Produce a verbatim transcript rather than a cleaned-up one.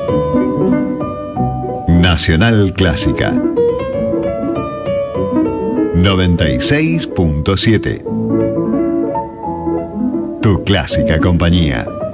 Nacional Clásica noventa y seis punto siete. Tu clásica compañía.